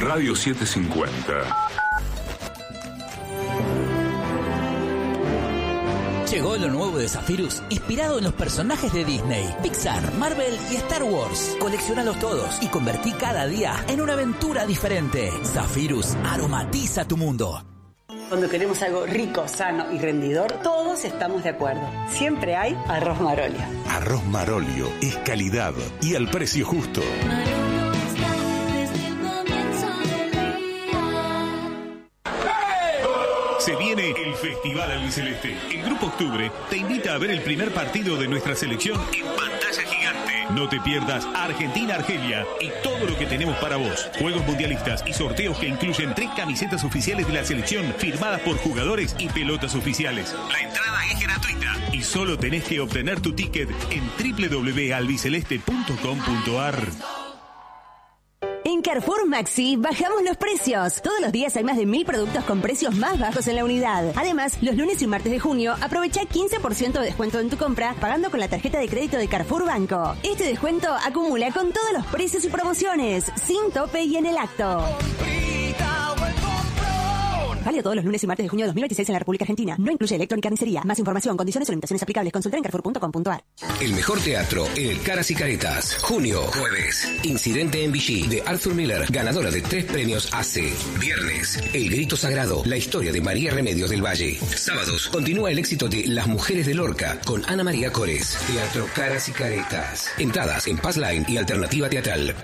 Radio 750. Llegó lo nuevo de Zephyrus, inspirado en los personajes de Disney, Pixar, Marvel y Star Wars. Coleccionalos todos y convertí cada día en una aventura diferente. Zephyrus aromatiza tu mundo. Cuando queremos algo rico, sano y rendidor, todos estamos de acuerdo. Siempre hay Arroz Marolio. Arroz Marolio es calidad y al precio justo. Se viene el Festival Albiceleste. El Grupo Octubre te invita a ver el primer partido de nuestra selección en pantalla gigante. No te pierdas Argentina-Argelia y todo lo que tenemos para vos. Juegos mundialistas y sorteos que incluyen 3 camisetas oficiales de la selección firmadas por jugadores y pelotas oficiales. La entrada es gratuita y solo tenés que obtener tu ticket en www.albiceleste.com.ar. En Carrefour Maxi bajamos los precios. Todos los días hay más de 1000 productos con precios más bajos en la unidad. Además, los lunes y martes de junio aprovecha 15% de descuento en tu compra pagando con la tarjeta de crédito de Carrefour Banco. Este descuento acumula con todos los precios y promociones, sin tope y en el acto. Válido todos los lunes y martes de junio de 2026 en la República Argentina. No incluye electrónica ni carnicería. Más información, condiciones o limitaciones aplicables. Consultar en carrefour.com.ar. El mejor teatro en el Caras y Caretas. Junio, jueves. Incidente en Vichy de Arthur Miller, ganadora de 3 premios ACE. Viernes, El Grito Sagrado, la historia de María Remedios del Valle. Sábados, continúa el éxito de Las Mujeres de Lorca con Ana María Cores. Teatro Caras y Caretas. Entradas en Passline y Alternativa Teatral.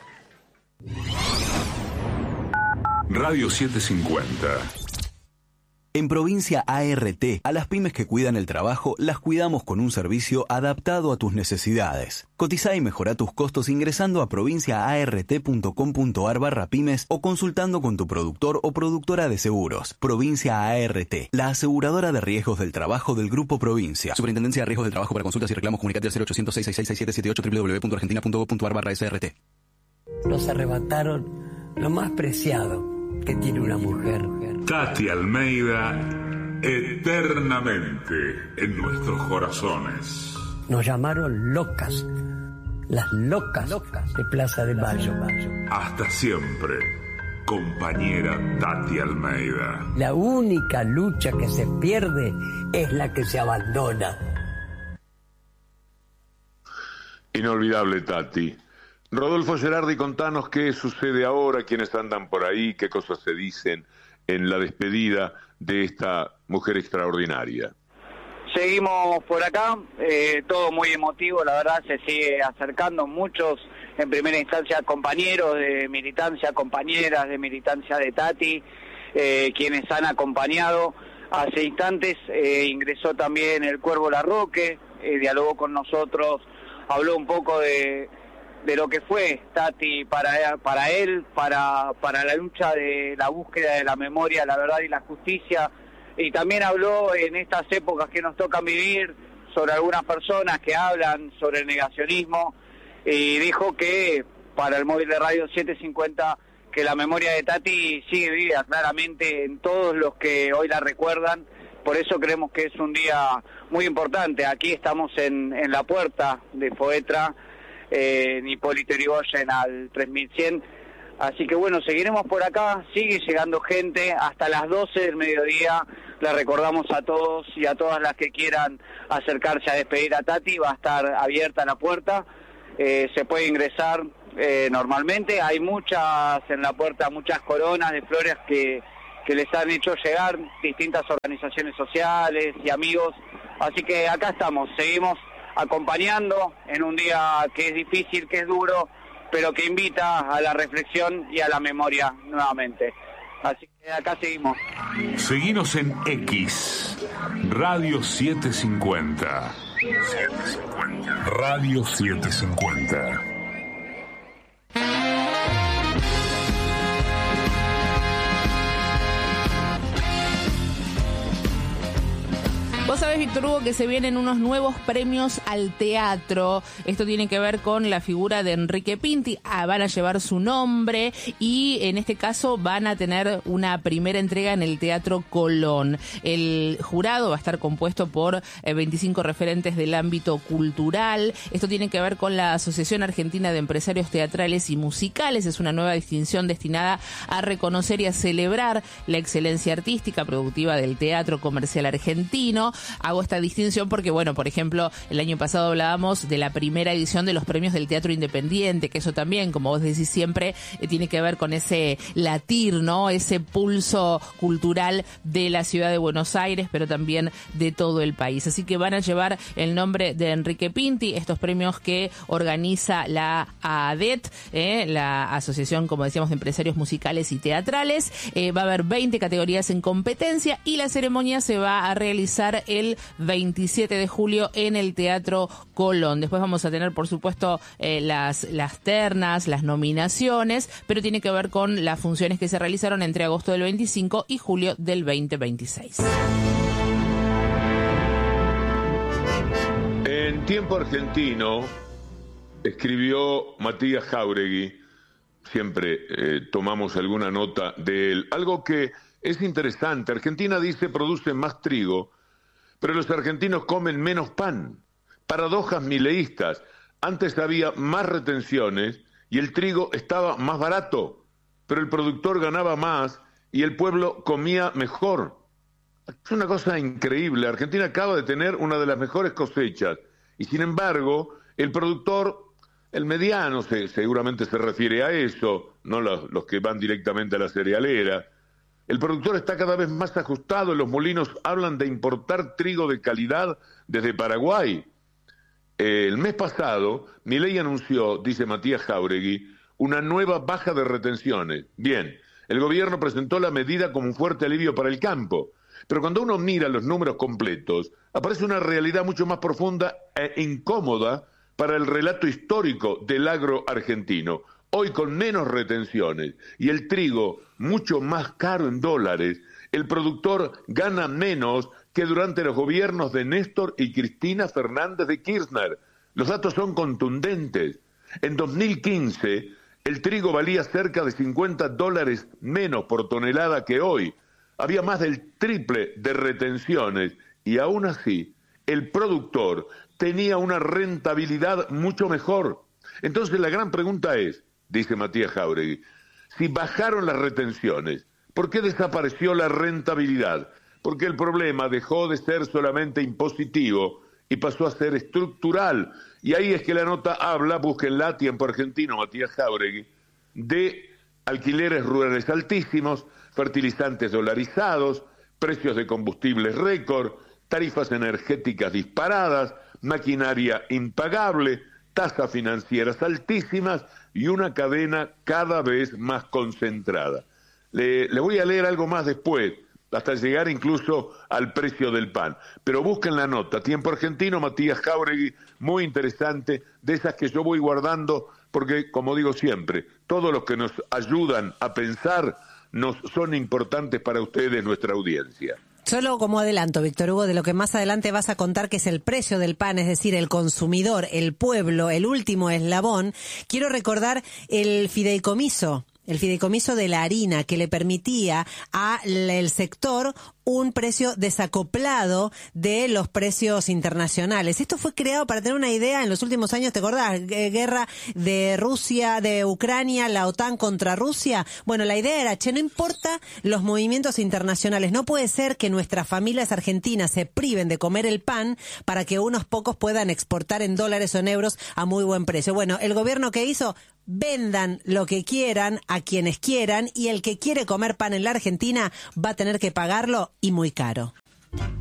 Radio 750. En Provincia ART, a las pymes que cuidan el trabajo, las cuidamos con un servicio adaptado a tus necesidades. Cotizá y mejorá tus costos ingresando a provinciaart.com.ar/pymes o consultando con tu productor o productora de seguros. Provincia ART, la aseguradora de riesgos del trabajo del Grupo Provincia. Superintendencia de Riesgos del Trabajo. Para consultas y reclamos comunicate al 0800 666 6778 www.argentina.gov.ar/SRT. Nos arrebataron lo más preciado que tiene una mujer. Tati Almeida, eternamente en nuestros corazones. Nos llamaron locas, las locas de Plaza de Mayo. Hasta siempre, compañera Tati Almeida. La única lucha que se pierde es la que se abandona. Inolvidable, Tati. Rodolfo Gerardi, contanos qué sucede ahora, quiénes andan por ahí, qué cosas se dicen en la despedida de esta mujer extraordinaria. Seguimos por acá, todo muy emotivo, la verdad se sigue acercando muchos, en primera instancia compañeros de militancia, compañeras de militancia de Tati, quienes han acompañado. Hace instantes ingresó también el Cuervo Larroque, dialogó con nosotros, habló un poco de lo que fue Tati para él, para la lucha de la búsqueda de la memoria, la verdad y la justicia, y también habló en estas épocas que nos tocan vivir sobre algunas personas que hablan sobre el negacionismo, y dijo que para el móvil de Radio 750 que la memoria de Tati sigue viva claramente en todos los que hoy la recuerdan. Por eso creemos que es un día muy importante. Aquí estamos en la puerta de Foetra, en Hipólito Yrigoyen al 3100, así que bueno, seguiremos por acá, sigue llegando gente hasta las 12 del mediodía, le recordamos a todos y a todas las que quieran acercarse a despedir a Tati, va a estar abierta la puerta, se puede ingresar normalmente, hay muchas en la puerta, muchas coronas de flores que les han hecho llegar distintas organizaciones sociales y amigos, así que acá estamos, seguimos acompañando en un día que es difícil, que es duro, pero que invita a la reflexión y a la memoria nuevamente. Así que acá seguimos. Seguinos en X, Radio 750. Radio 750. Vos sabés Víctor Hugo, que se vienen unos nuevos premios al teatro. Esto tiene que ver con la figura de Enrique Pinti. Van a llevar su nombre y en este caso van a tener una primera entrega en el Teatro Colón. El jurado va a estar compuesto por 25 referentes del ámbito cultural. Esto tiene que ver con la Asociación Argentina de Empresarios Teatrales y Musicales. Es una nueva distinción destinada a reconocer y a celebrar la excelencia artística productiva del teatro comercial argentino. Hago esta distinción porque, bueno, por ejemplo, el año pasado hablábamos de la primera edición de los premios del teatro independiente, que eso también, como vos decís siempre, tiene que ver con ese latir, ¿no? Ese pulso cultural de la ciudad de Buenos Aires, pero también de todo el país. Así que van a llevar el nombre de Enrique Pinti, estos premios que organiza la AADET, la Asociación, como decíamos, de Empresarios Musicales y Teatrales. Va a haber 20 categorías en competencia y la ceremonia se va a realizar el 27 de julio en el Teatro Colón. Después vamos a tener, por supuesto, las ternas, las nominaciones, pero tiene que ver con las funciones que se realizaron entre agosto del 25 y julio del 2026. En Tiempo Argentino escribió Matías Jáuregui, siempre tomamos alguna nota de él, algo que es interesante. Argentina, dice, produce más trigo, pero los argentinos comen menos pan. Paradojas mileístas. Antes había más retenciones y el trigo estaba más barato, pero el productor ganaba más y el pueblo comía mejor. Es una cosa increíble. Argentina acaba de tener una de las mejores cosechas y, sin embargo, el productor, el mediano, seguramente se refiere a eso, no los que van directamente a la cerealera. El productor está cada vez más ajustado. Los molinos hablan de importar trigo de calidad desde Paraguay. El mes pasado, Milei anunció, dice Matías Jáuregui, una nueva baja de retenciones. Bien, el gobierno presentó la medida como un fuerte alivio para el campo, pero cuando uno mira los números completos, aparece una realidad mucho más profunda e incómoda para el relato histórico del agro argentino. Hoy, con menos retenciones y el trigo mucho más caro en dólares, el productor gana menos que durante los gobiernos de Néstor y Cristina Fernández de Kirchner. Los datos son contundentes. En 2015, el trigo valía cerca de $50 menos por tonelada que hoy. Había más del triple de retenciones y aún así, el productor tenía una rentabilidad mucho mejor. Entonces la gran pregunta es, dice Matías Jáuregui, si bajaron las retenciones, ¿por qué desapareció la rentabilidad? Porque el problema dejó de ser solamente impositivo y pasó a ser estructural. Y ahí es que la nota habla, búsquenla, Tiempo Argentino, Matías Jáuregui, de alquileres rurales altísimos, fertilizantes dolarizados, precios de combustibles récord, tarifas energéticas disparadas, maquinaria impagable, tasas financieras altísimas y una cadena cada vez más concentrada. Le voy a leer algo más después, hasta llegar incluso al precio del pan. Pero busquen la nota, Tiempo Argentino, Matías Jáuregui, muy interesante, de esas que yo voy guardando, porque, como digo siempre, todos los que nos ayudan a pensar nos son importantes para ustedes, nuestra audiencia. Solo como adelanto, Víctor Hugo, de lo que más adelante vas a contar, que es el precio del pan, es decir, el consumidor, el pueblo, el último eslabón, quiero recordar el fideicomiso de la harina, que le permitía al sector un precio desacoplado de los precios internacionales. Esto fue creado, para tener una idea, en los últimos años, ¿te acordás? Guerra de Rusia, de Ucrania, la OTAN contra Rusia. Bueno, la idea era, no importa los movimientos internacionales, no puede ser que nuestras familias argentinas se priven de comer el pan para que unos pocos puedan exportar en dólares o en euros a muy buen precio. Bueno, el gobierno, ¿qué hizo? Vendan lo que quieran a quienes quieran, y el que quiere comer pan en la Argentina va a tener que pagarlo, y muy caro.